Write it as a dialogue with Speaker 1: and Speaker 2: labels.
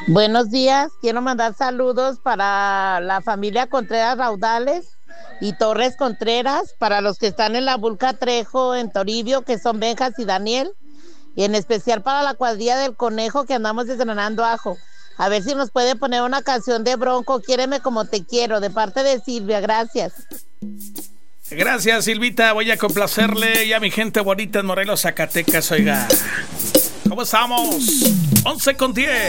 Speaker 1: Buenos días, quiero mandar saludos para la familia Contreras Raudales y Torres Contreras, para los que están en la Vulca Trejo, en Toribio, que son Benjas y Daniel, y en especial para la cuadrilla del Conejo, que andamos desgranando ajo. A ver si nos puede poner una canción de Bronco, Quiéreme como te quiero, de parte de Silvia, gracias.
Speaker 2: Gracias, Silvita, voy a complacerle y a mi gente bonita en Morelos, Zacatecas, oiga. ¿Cómo estamos? 11:10.